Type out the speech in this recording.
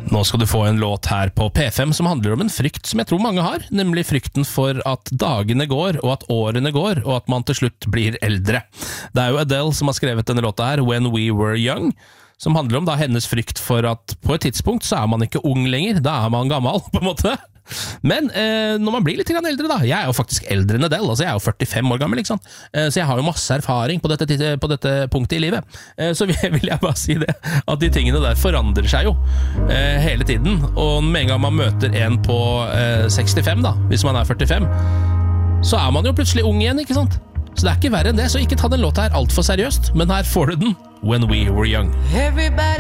Nå skal du få en låt her på P5 som handler om en frykt som jeg tror mange har, nemlig frykten for at dagene går, og at årene går, og at man til slutt blir eldre. Det er jo Adele som har skrevet denne låta her, When We Were Young, som handler om da hennes frykt for at på et tidspunkt så er man ikke ung lenger, da er man gammel, på en måte. Men når man blir litt eldre da, jeg er jo faktisk eldre enn Adele, altså jeg er jo 45 år gammel, ikke sant? Så jeg har jo masse erfaring på dette punktet i livet. Så vil jeg bare si det, at de tingene der forandrer seg jo hele tiden, og med en gang man møter en på 65 da, hvis man er 45, så er man jo plutselig ung igjen, ikke sant? Så det er ikke verre enn det, så ikke ta den låta her alt for seriøst, men her får du den, When We Were Young. Everybody